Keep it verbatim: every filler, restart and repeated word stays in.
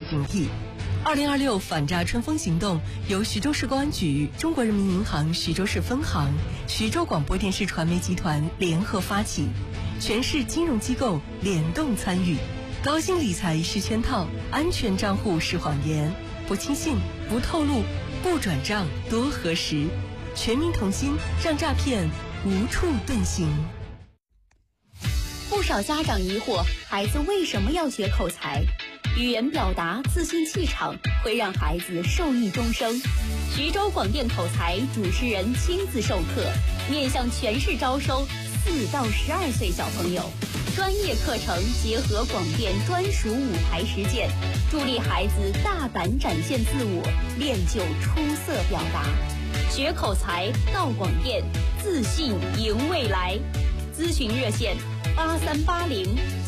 警惕。二零二六反诈春风行动由徐州市公安局、中国人民银行徐州市分行、徐州广播电视传媒集团联合发起，全市金融机构联动参与。高薪理财是圈套，安全账户是谎言，不轻信，不透露，不转账，多核实。全民同心，让诈骗无处遁形。 不少家长疑惑，孩子为什么要学口才？语言表达、自信气场会让孩子受益终生。徐州广电口才主持人亲自授课，面向全市招收四到十二岁小朋友。专业课程结合广电专属舞台实践，助力孩子大胆展现自我，练就出色表达。学口才到广电，自信赢未来。咨询热线：八三八零